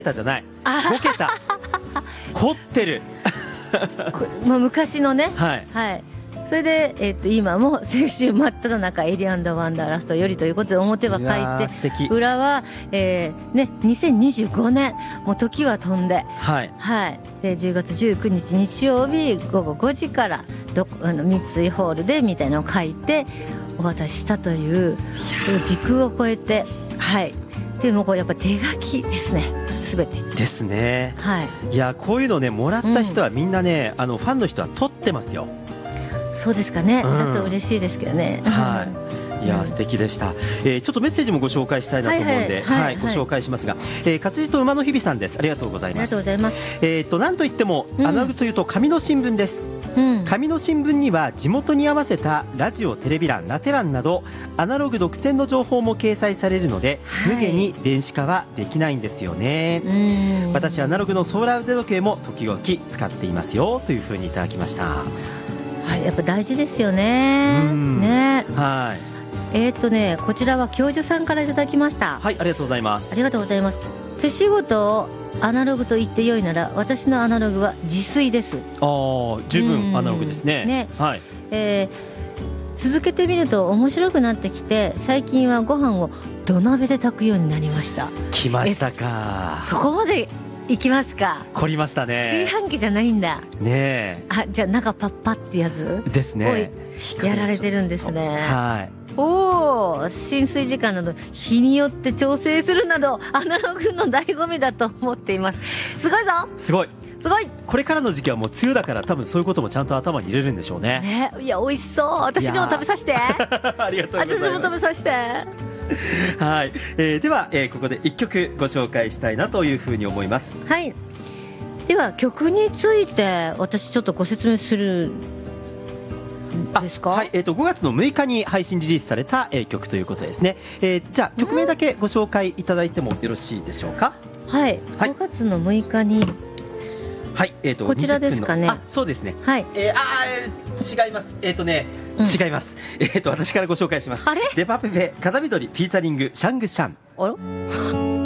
たじゃない5桁凝ってるまあ昔のね、 はい、 はい、それで、今も青春真っ只中エリアンドワンダーラストよりということで表は書いて裏は、ね、2025年もう時は飛んで、 はいはい、で10月19日日曜日午後5時から三井ホールでみたいなのを書いてお渡ししたという時空を超えて、はい、でもこれやっぱ手書きですね全てですね、 はい、 いやこういうのねもらった人はみんなね、ファンの人は取ってますよ。 そうですかね、だと嬉しいですけどね、 はい、いや素敵でした、ちょっとメッセージもご紹介したいなと思うんでご紹介しますが、活字と馬の日々さんです。ありがとうございます。 ありがとうございます。 なんといってもアナログというと紙の新聞です、紙の新聞には地元に合わせたラジオテレビ欄ラテ欄などアナログ独占の情報も掲載されるので、無限に電子化はできないんですよね。私アナログのソーラー腕時計も時々使っていますよというふうにいただきました。 はい、やっぱ大事ですよね。ね、はい。こちらは教授さんからいただきました。 はい、ありがとうございます。 ありがとうございます。手仕事をアナログと言ってよいなら私のアナログは自炊です。 十分アナログですね。 ね、 はい。 続けてみると面白くなってきて最近はご飯を土鍋で炊くようになりました。 来ましたか。 そこまでいきますか。 凝りましたね。 炊飯器じゃないんだね。 じゃあ中パッパってやつですね。 やられてるんですね。 はい。 浸水時間など日によって調整するなどアナログの醍醐味だと思っています。すごいぞ。 すごい。 すごい。 これからの時期はもう梅雨だから多分そういうこともちゃんと頭に入れるんでしょうね。 いや美味しそう。私にも食べさせて。 ありがとうございます。 私にも食べさせて。 はい、では、ここで1曲ご紹介したいなというふうに思います。 はい。では曲について私ちょっとご説明するですか。 はい、5月の6日に配信リリースされた、曲ということですね。じゃあ曲名だけご紹介いただいてもよろしいでしょうか。 はい、5月の6日に、 はい、 こちらですかね。 そうですね。 はい。 違います。違います。私からご紹介します。 あれ？ デパペペ風緑フィーチャリングシャングシャン。 あら？